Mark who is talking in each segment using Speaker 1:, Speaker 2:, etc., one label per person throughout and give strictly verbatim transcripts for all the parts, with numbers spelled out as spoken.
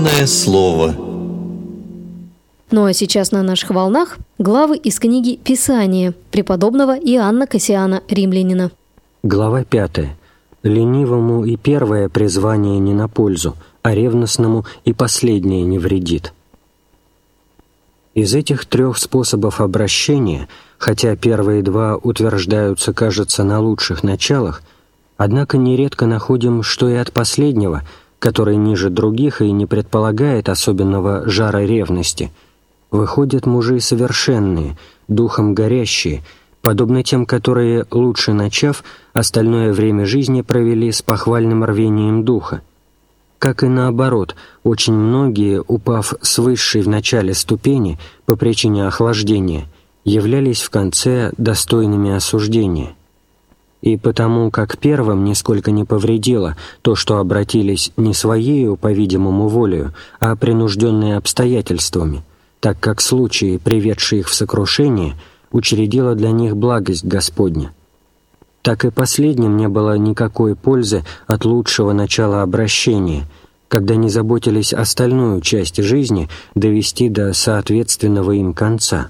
Speaker 1: Слово.
Speaker 2: Ну а сейчас на наших волнах главы из книги «Писание» преподобного Иоанна Кассиана Римлянина.
Speaker 3: Глава пятая. Ленивому и первое призвание не на пользу, а ревностному и последнее не вредит. Из этих трех способов обращения, хотя первые два утверждаются, кажется, на лучших началах, однако нередко находим, что и от последнего, который ниже других и не предполагает особенного жара ревности, выходят мужи совершенные, духом горящие, подобно тем, которые, лучше начав, остальное время жизни провели с похвальным рвением духа. Как и наоборот, очень многие, упав с высшей в начале ступени по причине охлаждения, являлись в конце достойными осуждения. И потому как первым нисколько не повредило то, что обратились не своею, по-видимому, волею, а принужденные обстоятельствами, так как случаи, приведшие их в сокрушение, учредила для них благость Господня, так и последним не было никакой пользы от лучшего начала обращения, когда не заботились остальную часть жизни довести до соответственного им конца.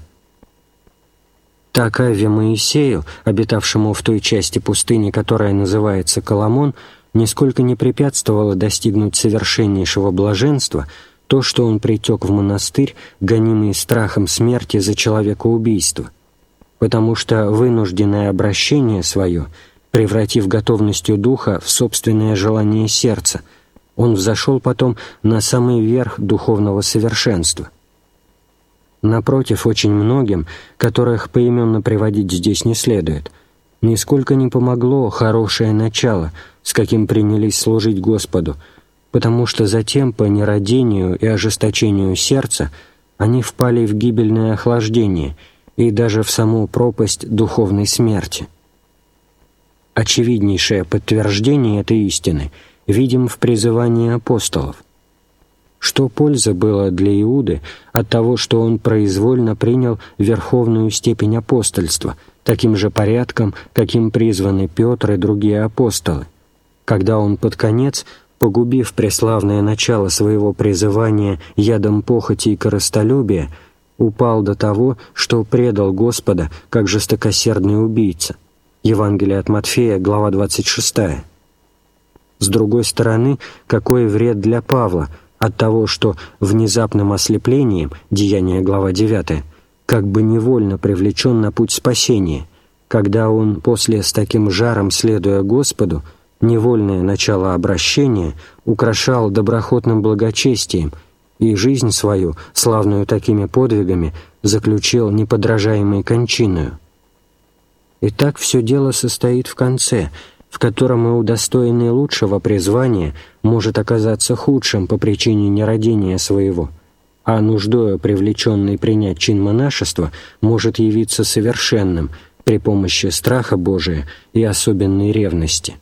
Speaker 3: Так Аве Моисею, обитавшему в той части пустыни, которая называется Коломон, нисколько не препятствовало достигнуть совершеннейшего блаженства то, что он притек в монастырь, гонимый страхом смерти за человекоубийство, потому что вынужденное обращение свое, превратив готовностью духа в собственное желание сердца, он взошел потом на самый верх духовного совершенства. Напротив, очень многим, которых поименно приводить здесь не следует, нисколько не помогло хорошее начало, с каким принялись служить Господу, потому что затем по нерадению и ожесточению сердца они впали в гибельное охлаждение и даже в саму пропасть духовной смерти. Очевиднейшее подтверждение этой истины видим в призывании апостолов. Что польза было для Иуды от того, что он произвольно принял верховную степень апостольства, таким же порядком, каким призваны Петр и другие апостолы, когда он под конец, погубив преславное начало своего призывания ядом похоти и корыстолюбия, упал до того, что предал Господа как жестокосердный убийца. Евангелие от Матфея, глава двадцать шестая. С другой стороны, какой вред для Павла от того, что внезапным ослеплением, Деяния, глава девятая, как бы невольно привлечен на путь спасения, когда он, после с таким жаром следуя Господу, невольное начало обращения украшал доброхотным благочестием и жизнь свою, славную такими подвигами, заключил неподражаемой кончиною. Итак, все дело состоит в конце, в котором и удостоенный лучшего призвания может оказаться худшим по причине нерадения своего, а нуждою привлеченный принять чин монашества может явиться совершенным при помощи страха Божия и особенной ревности.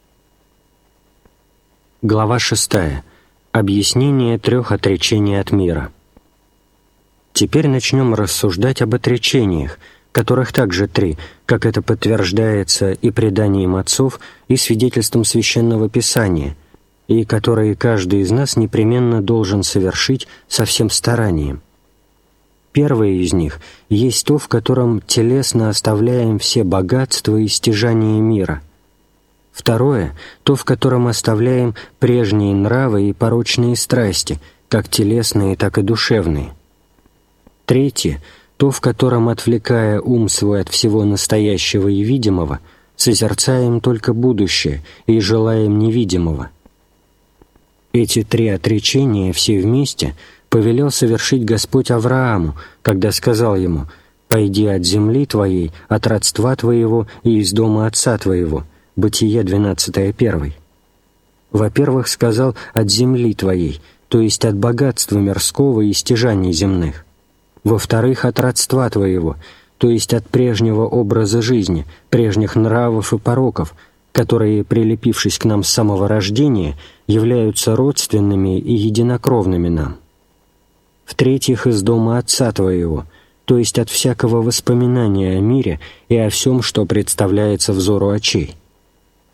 Speaker 3: Глава шестая. Объяснение трех отречений от мира. Теперь начнем рассуждать об отречениях, которых также три, как это подтверждается и преданием отцов, и свидетельством Священного Писания, и которые каждый из нас непременно должен совершить со всем старанием. Первое из них есть то, в котором телесно оставляем все богатства и стяжания мира. Второе — то, в котором оставляем прежние нравы и порочные страсти, как телесные, так и душевные. Третье — то, в котором, отвлекая ум свой от всего настоящего и видимого, созерцаем только будущее и желаем невидимого. Эти три отречения все вместе повелел совершить Господь Аврааму, когда сказал ему: «Пойди от земли твоей, от родства твоего и из дома отца твоего». Бытие двенадцатая, первый. Во-первых, сказал «от земли твоей», то есть от богатства мирского и стяжаний земных. Во-вторых, от родства твоего, то есть от прежнего образа жизни, прежних нравов и пороков, которые, прилепившись к нам с самого рождения, являются родственными и единокровными нам. В-третьих, из дома отца твоего, то есть от всякого воспоминания о мире и о всем, что представляется взору очей.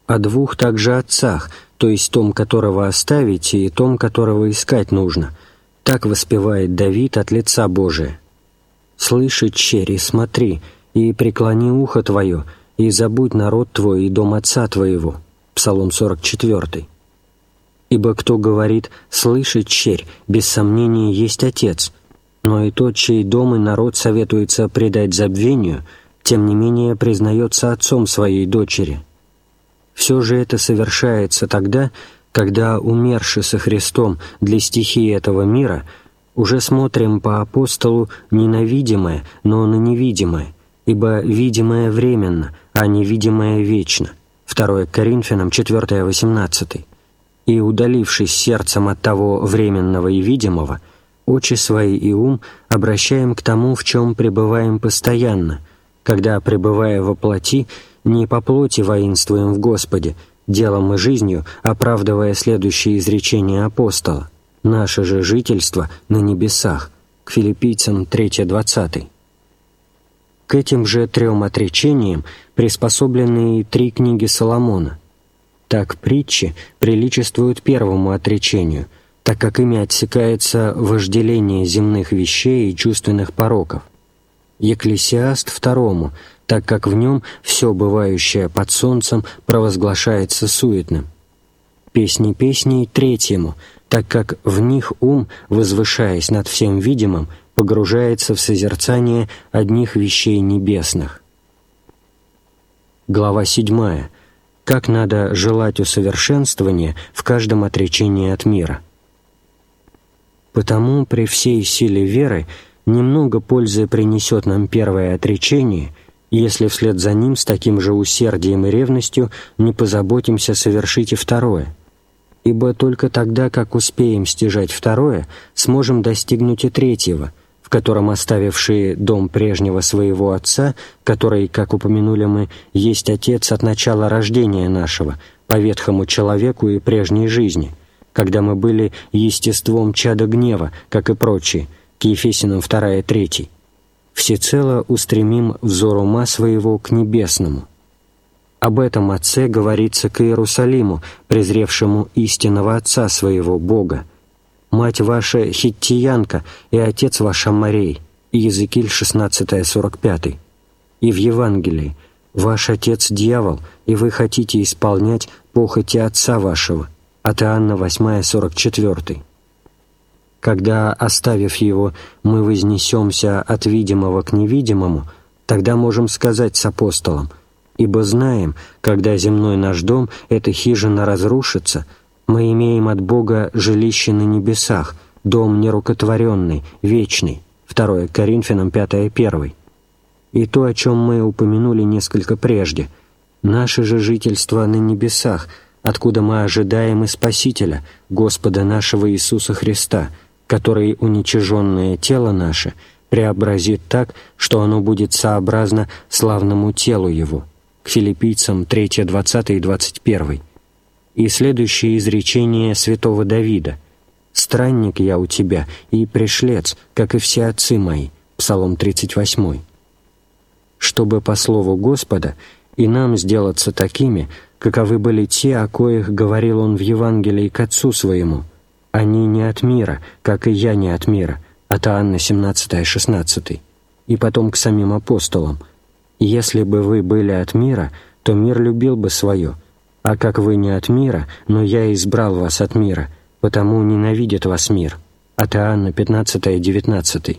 Speaker 3: о двух также отцах, то есть том, которого оставить, и том, которого искать нужно. Так воспевает Давид от лица Божия. «Слыши, черь, и смотри, и преклони ухо твое, и забудь народ твой и дом отца твоего». Псалом сорок четыре. «Ибо кто говорит, слыши, черь, без сомнения есть отец, но и тот, чей дом и народ советуется предать забвению, тем не менее признается отцом своей дочери. Все же это совершается тогда, когда, умерши со Христом для стихии этого мира, уже смотрим по апостолу не на видимое, но на невидимое, ибо видимое временно, а невидимое вечно». второе Коринфянам четыре восемнадцать. «И, удалившись сердцем от того временного и видимого, очи свои и ум обращаем к тому, в чем пребываем постоянно, когда, пребывая во плоти, не по плоти воинствуем в Господе, делом и жизнью оправдывая следующее изречение апостола: «Наше же жительство на небесах». К Филиппийцам три двадцать. К этим же трем отречениям приспособлены и три книги Соломона. Так притчи приличествуют первому отречению, так как ими отсекается вожделение земных вещей и чувственных пороков. Екклесиаст второму, так как в нем все бывающее под солнцем провозглашается суетным. Песни песней третьему, так как в них ум, возвышаясь над всем видимым, погружается в созерцание одних вещей небесных. Глава седьмая. Как надо желать усовершенствования в каждом отречении от мира. Потому при всей силе веры немного пользы принесет нам первое отречение, если вслед за ним с таким же усердием и ревностью не позаботимся совершить и второе. Ибо только тогда, как успеем стяжать второе, сможем достигнуть и третьего, в котором оставившие дом прежнего своего отца, который, как упомянули мы, есть отец от начала рождения нашего, по ветхому человеку и прежней жизни, когда мы были естеством чада гнева, как и прочие, к Ефесянам два три, всецело устремим взор ума своего к небесному. Об этом Отце говорится к Иерусалиму, презревшему истинного Отца своего, Бога. «Мать ваша хиттиянка, и отец ваш Амморей», Иезекииль шестнадцать сорок пять. И в Евангелии: «Ваш отец дьявол, и вы хотите исполнять похоти отца вашего», от Иоанна восемь сорок четыре. Когда, оставив его, мы вознесемся от видимого к невидимому, тогда можем сказать с апостолом: «Ибо знаем, когда земной наш дом, эта хижина, разрушится, мы имеем от Бога жилище на небесах, дом нерукотворенный, вечный». второе Коринфянам пять один. И то, о чем мы упомянули несколько прежде: «Наше же жительство на небесах, откуда мы ожидаем и Спасителя, Господа нашего Иисуса Христа, который уничиженное тело наше преобразит так, что оно будет сообразно славному телу Его». К Филиппийцам три двадцать и двадцать один. И следующее изречение святого Давида: «Странник я у тебя и пришлец, как и все отцы мои». Псалом тридцать восемь. Чтобы по слову Господа и нам сделаться такими, каковы были те, о коих говорил Он в Евангелии к Отцу Своему: «Они не от мира, как и я не от мира». От Иоанна семнадцать шестнадцать. И потом к самим апостолам: «Если бы вы были от мира, то мир любил бы свое, а как вы не от мира, но я избрал вас от мира, потому ненавидит вас мир». От Иоанна пятнадцать девятнадцать.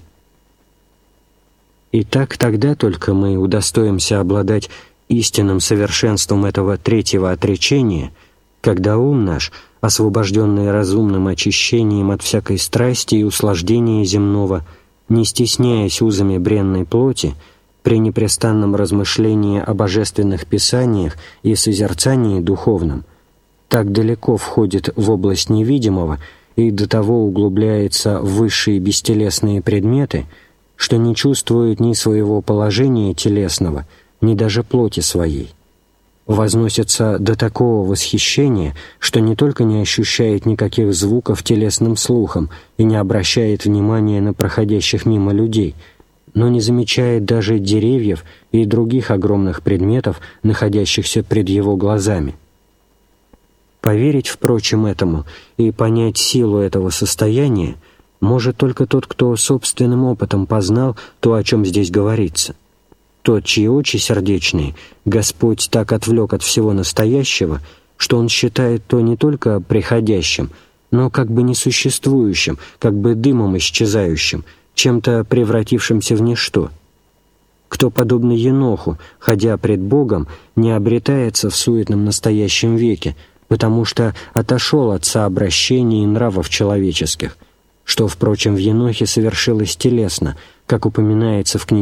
Speaker 3: Итак, тогда только мы удостоимся обладать истинным совершенством этого третьего отречения, когда ум наш, освобожденный разумным очищением от всякой страсти и услаждения земного, не стесняясь узами бренной плоти, при непрестанном размышлении о божественных писаниях и созерцании духовном, так далеко входит в область невидимого и до того углубляется в высшие бестелесные предметы, что не чувствует ни своего положения телесного, ни даже плоти своей. Возносится до такого восхищения, что не только не ощущает никаких звуков телесным слухом и не обращает внимания на проходящих мимо людей, но не замечает даже деревьев и других огромных предметов, находящихся пред его глазами. Поверить, впрочем, этому и понять силу этого состояния может только тот, кто собственным опытом познал то, о чем здесь говорится. Тот, чьи очи сердечные Господь так отвлек от всего настоящего, что он считает то не только приходящим, но как бы несуществующим, как бы дымом исчезающим, чем-то превратившимся в ничто. Кто, подобно Еноху, ходя пред Богом, не обретается в суетном настоящем веке, потому что отошел от сообращений и нравов человеческих, что, впрочем, в Енохе совершилось телесно, как упоминается в книге